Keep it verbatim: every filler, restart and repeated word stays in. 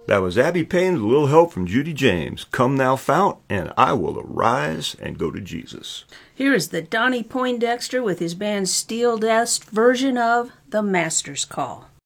That was Abby Payne with a little help from Judy James. Come Thou Fount, and I will arise and go to Jesus. Here is the Donnie Poindexter with his band Steel Dust version of The Master's Call.